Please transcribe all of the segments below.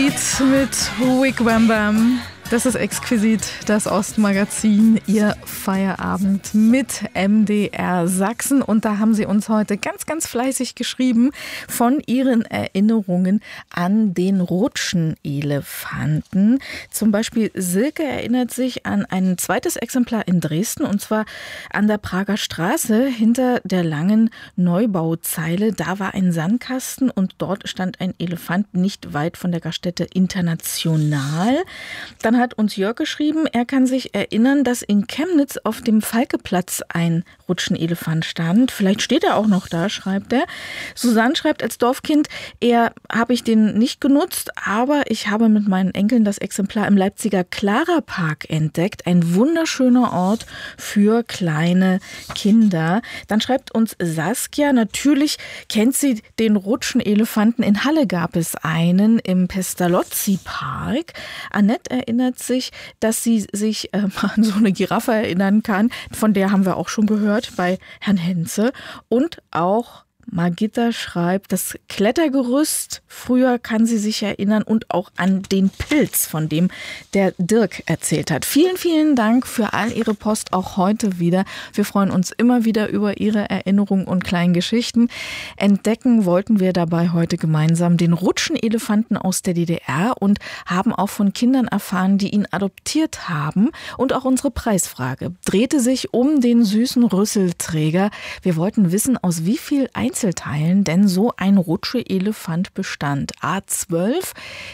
Exquisit mit Wigwam Bam. Das ist Exquisit, das Ostmagazin, Ihr Feierabend mit MDR Sachsen. Und da haben Sie uns heute ganz, ganz fleißig geschrieben von Ihren Erinnerungen an den Rutschenelefanten. Zum Beispiel Silke erinnert sich an ein zweites Exemplar in Dresden, und zwar an der Prager Straße hinter der langen Neubauzeile. Da war ein Sandkasten und dort stand ein Elefant nicht weit von der Gaststätte International. Dann hat uns Jörg geschrieben, er kann sich erinnern, dass in Chemnitz auf dem Falkeplatz ein Rutschenelefant stand. Vielleicht steht er auch noch da, schreibt er. Susanne schreibt als Dorfkind, habe ich den nicht genutzt, aber ich habe mit meinen Enkeln das Exemplar im Leipziger Clara Park entdeckt. Ein wunderschöner Ort für kleine Kinder. Dann schreibt uns Saskia, natürlich kennt sie den Rutschenelefanten. In Halle gab es einen im Pestalozzi Park. Annette erinnert sich, dass sie sich an so eine Giraffe erinnern kann. Von der haben wir auch schon gehört bei Herrn Henze. Und auch Margitta schreibt, das Klettergerüst, früher kann sie sich erinnern, und auch an den Pilz, von dem der Dirk erzählt hat. Vielen, vielen Dank für all Ihre Post, auch heute wieder. Wir freuen uns immer wieder über Ihre Erinnerungen und kleinen Geschichten. Entdecken wollten wir dabei heute gemeinsam den Rutschenelefanten aus der DDR und haben auch von Kindern erfahren, die ihn adoptiert haben. Und auch unsere Preisfrage drehte sich um den süßen Rüsselträger. Wir wollten wissen, aus wie viel Einzelteilen denn so ein Rutschenelefant bestand. A12,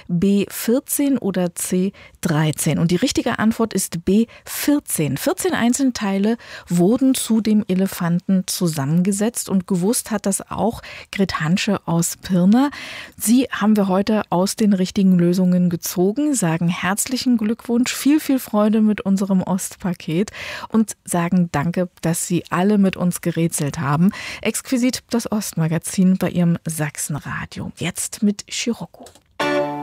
B14 oder C13. Und die richtige Antwort ist B14. 14 Einzelteile wurden zu dem Elefanten zusammengesetzt, und gewusst hat das auch Grit Hansche aus Pirna. Sie haben wir heute aus den richtigen Lösungen gezogen, sagen herzlichen Glückwunsch, viel, viel Freude mit unserem Ostpaket und sagen danke, dass Sie alle mit uns gerätselt haben. Exquisit, das Ostmagazin bei Ihrem Sachsenradio. Jetzt mit Scirocco.